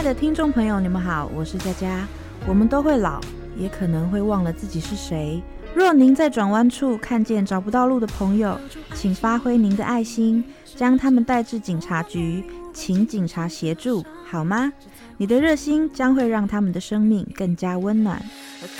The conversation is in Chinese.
的听众朋友，你们好，我是佳佳。我们都会老，也可能会忘了自己是谁。若您在转弯处看见找不到路的朋友，请发挥您的爱心，将他们带至警察局，请警察协助，好吗？你的热心将会让他们的生命更加温暖。